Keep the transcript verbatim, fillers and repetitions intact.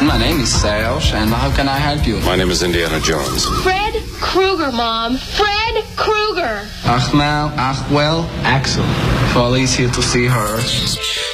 My name is Serge, and how can I help you? My name is Indiana Jones. Fred Krueger, Mom. Fred Krueger. Ach, Mel. Ach, well. Axel. Folly is here to see her.